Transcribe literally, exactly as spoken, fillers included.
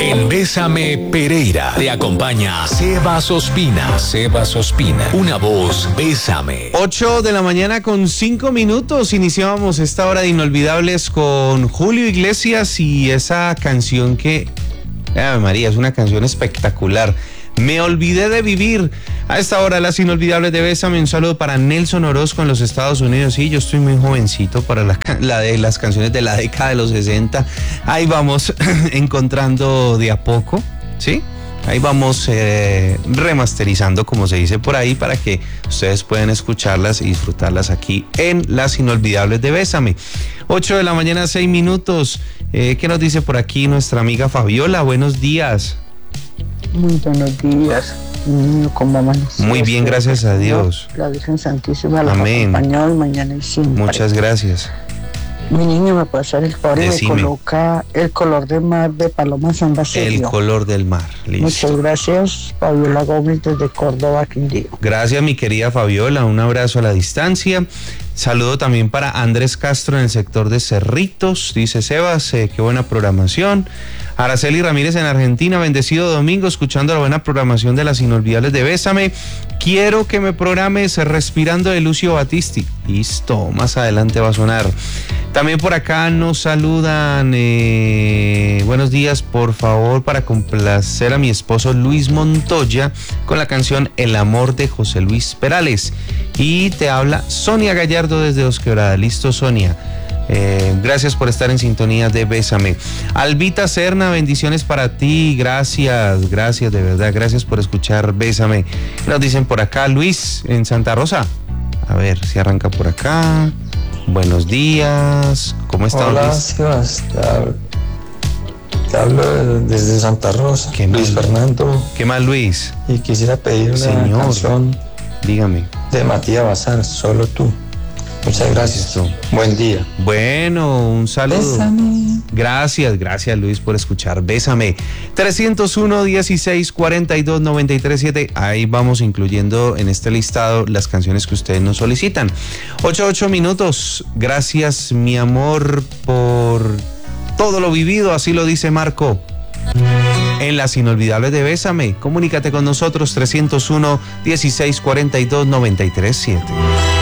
En Bésame Pereira te acompaña Sebas Ospina. Sebas Ospina, una voz, Bésame. ocho de la mañana con cinco minutos. Iniciábamos esta hora de Inolvidables con Julio Iglesias y esa canción que, Ave María, es una canción espectacular. Me olvidé de vivir. A esta hora, las Inolvidables de Bésame. Un saludo para Nelson Orozco en los Estados Unidos. Sí, yo estoy muy jovencito para la, la de las canciones de la década de los sesenta. Ahí vamos encontrando de a poco, ¿sí? Ahí vamos eh, remasterizando, como se dice por ahí, para que ustedes puedan escucharlas y disfrutarlas aquí en las Inolvidables de Bésame. ocho de la mañana, seis minutos. Eh, ¿Qué nos dice por aquí nuestra amiga Fabiola? Buenos días. Muy buenos días, mi niño, ¿cómo amaneció? Muy bien, gracias a Dios. La Virgen Santísima la Amén. acompañó hoy, mañana y siempre. Muchas gracias. Mi niño, ¿me puede hacer el favor y me Decime. coloca el color de mar de Paloma San Basilio? El color del mar, listo. Muchas gracias, Fabiola Gómez desde Córdoba, Quindío. Gracias, mi querida Fabiola, un abrazo a la distancia. Saludo también para Andrés Castro en el sector de Cerritos, dice Sebas, eh, qué buena programación. Araceli Ramírez en Argentina, bendecido domingo, escuchando la buena programación de las Inolvidables de Bésame. Quiero que me programes Respirando de Lucio Battisti. Listo, más adelante va a sonar. También por acá nos saludan, eh, buenos días, por favor, para complacer a mi esposo Luis Montoya con la canción El Amor de José Luis Perales. Y te habla Sonia Gallardo desde Dos Quebradas. Listo, Sonia. Eh, gracias por estar en sintonía de Bésame. Albita Serna, bendiciones para ti, gracias, gracias de verdad, gracias por escuchar Bésame. Nos dicen por acá, Luis, en Santa Rosa. A ver si arranca por acá. Buenos días, ¿cómo está? Hola, Luis? Sebas, te hablo, te hablo desde Santa Rosa, ¿Qué Luis más? Fernando, ¿Qué más, Luis? y quisiera pedir una Señor. canción Dígame. de Matías Bazar, Solo Tú. Muchas gracias. Listo. Buen día. Bueno, un saludo. Bésame. Gracias, gracias Luis por escuchar Bésame. trescientos uno, dieciséis, cuarenta y dos, noventa y tres, siete. Ahí vamos incluyendo en este listado las canciones que ustedes nos solicitan. ocho, ocho minutos. Gracias, mi amor, por todo lo vivido, así lo dice Marco. En las Inolvidables de Bésame, comunícate con nosotros trescientos uno, dieciséis, cuarenta y dos, noventa y tres, siete.